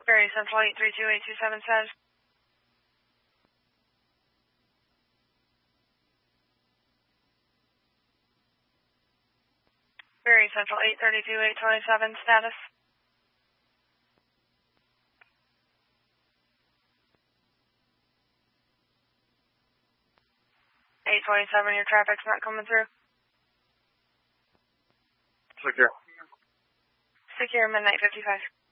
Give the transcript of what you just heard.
Very Central 832-827 says. Very Central 832-827 status. 827, your traffic's not coming through. Secure. Secure, midnight 55.